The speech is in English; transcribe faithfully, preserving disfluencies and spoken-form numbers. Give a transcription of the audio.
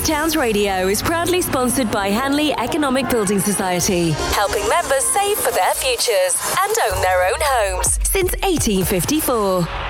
East Towns Radio is proudly sponsored by Hanley Economic Building Society, helping members save for their futures and own their own homes since eighteen fifty-four.